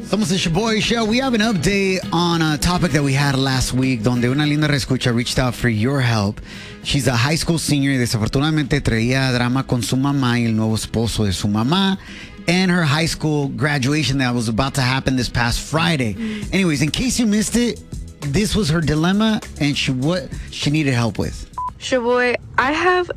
Somos the Shaboy Show. We have an update on a topic that we had last week donde una linda reescucha reached out for your help. She's a high school senior y desafortunadamente traía drama con su mamá y el nuevo esposo de su mamá and her high school graduation that was about to happen this past Friday. Anyways, in case you missed it, this was her dilemma and what she needed help with. Shaboy, I have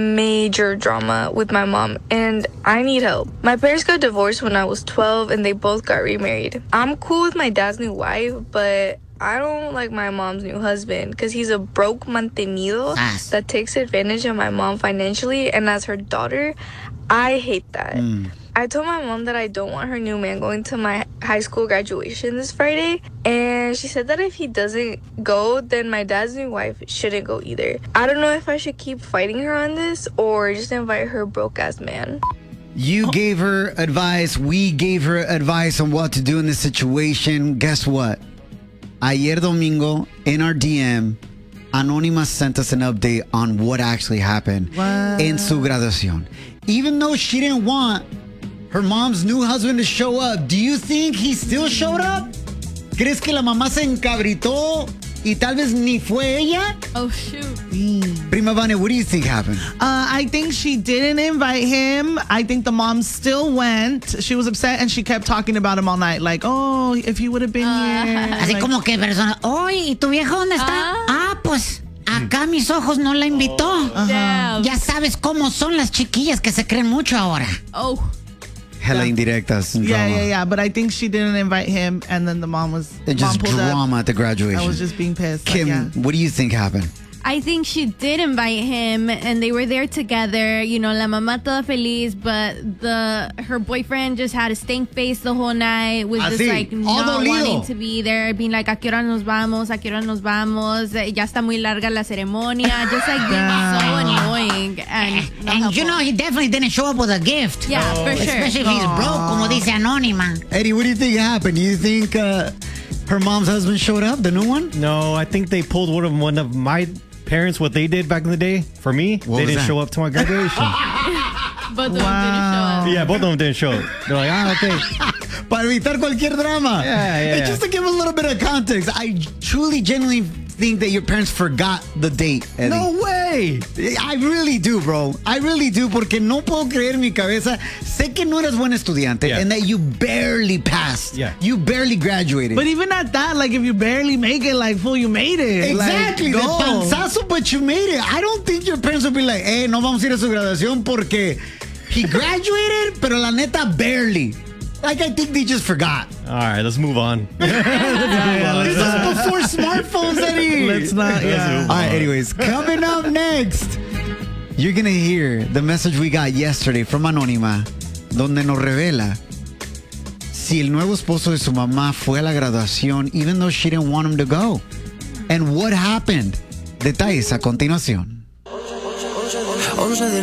major drama with my mom and I need help. My parents got divorced when I was 12 and they both got remarried. I'm cool with my dad's new wife, but I don't like my mom's new husband because he's a broke mantenido that takes advantage of my mom financially, and as her daughter, I hate that. I told my mom that I don't want her new man going to my high school graduation this Friday, and she said that if he doesn't go, then my dad's new wife shouldn't go either. I don't know if I should keep fighting her on this or just invite her broke-ass man. You gave her advice. We gave her advice on what to do in this situation. Guess what? Ayer domingo, in our DM, Anonymous sent us an update on what actually happened in su graduación. Even though she didn't want her mom's new husband to show up, do you think he still showed up? ¿Crees que la mamá se encabritó y tal vez ni fue ella? Oh, shoot. Prima Vane, what do you think happened? I think she didn't invite him. I think the mom still went. She was upset and she kept talking about him all night. Like, oh, if he would have been here. Así like, como que persona, oye, ¿y tu viejo dónde está? Pues acá mis ojos no la invitó. Ya sabes cómo son las chiquillas que se creen mucho ahora. Oh. Hella indirectas and drama. Yeah. But I think she didn't invite him, and then the mom was Just pulled drama up. at the graduation. I was just being pissed. Kim, what do you think happened? I think she did invite him and they were there together. You know, la mamá toda feliz, but her boyfriend just had a stank face the whole night, was just like not wanting to be there, being like, ¿a qué hora nos vamos? ¿A qué hora nos vamos? Ya está muy larga la ceremonia. Just like being so annoying. And you know, he definitely didn't show up with a gift. Yeah, for sure. Especially if he's broke, como dice Anónima. Eddie, what do you think happened? Do you think her mom's husband showed up, the new one? No, I think they pulled one of my parents, what they did back in the day. For me, they didn't show up to my graduation. Both of them didn't show up. Yeah, both of them didn't show up. They're like, okay. Para evitar cualquier drama. Yeah. And just to give a little bit of context, I truly, genuinely think that your parents forgot the date, Eddie. No way. I really do, bro. I really do, porque no puedo creer en mi cabeza. Sé que no eres buen estudiante and that you barely passed. Yeah. You barely graduated. But even at that, like, if you barely make it, like, fool, you made it. Exactly. Like, De go. panzazo, but you made it. I don't think your parents will be like, hey, no vamos a ir a su graduación porque he graduated, pero la neta barely. Like, I think they just forgot. All right, let's move on. This was before smartphones, Eddie. Let's not, All right, anyways, coming up next, you're going to hear the message we got yesterday from Anónima, donde nos revela si el nuevo esposo de su mamá fue a la graduación, even though she didn't want him to go. And what happened? Detalles a continuación.